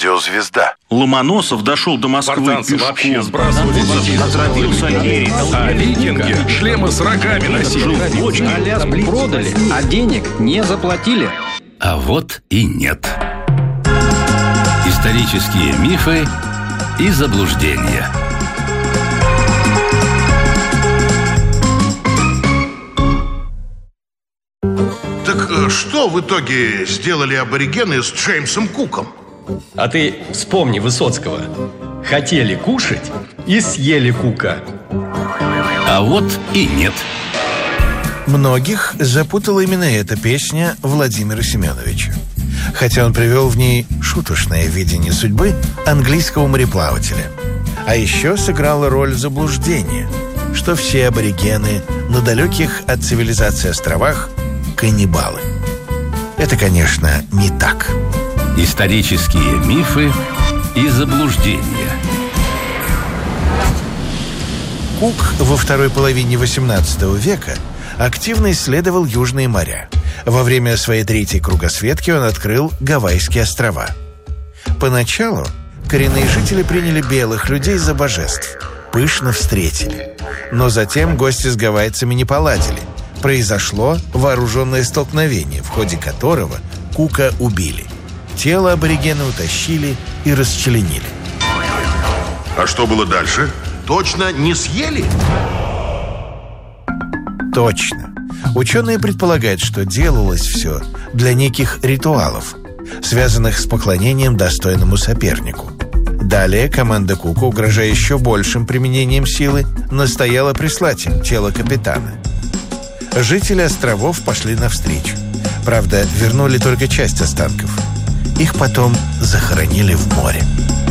радиозвезда. Ломоносов дошел до Москвы вообще пешком. Отравился Герий. А викинги шлемы с рогами носили. Аляску продали, а денег не заплатили. А вот и нет. Исторические мифы и заблуждения. Так что в итоге сделали аборигены с Джеймсом Куком? А ты вспомни Высоцкого. Хотели кушать и съели Кука. А вот и нет. Многих запутала именно эта песня Владимира Семеновича. Хотя он привел в ней шуточное видение судьбы английского мореплавателя. А еще сыграла роль заблуждения, что все аборигены на далеких от цивилизации островах каннибалы. Это, конечно, не так. Исторические мифы и заблуждения. Кук во второй половине XVIII века активно исследовал южные моря. Во время своей третьей кругосветки он открыл Гавайские острова. Поначалу коренные жители приняли белых людей за божеств, пышно встретили. Но затем гости с гавайцами не поладили. Произошло вооруженное столкновение, в ходе которого Кука убили. Тело аборигена утащили и расчленили. А что было дальше? Точно не съели? Точно. Ученые предполагают, что делалось все для неких ритуалов, связанных с поклонением достойному сопернику. Далее команда Кука, угрожая еще большим применением силы, настояла прислать им тело капитана. Жители островов пошли навстречу. Правда, вернули только часть останков. Их потом захоронили в море.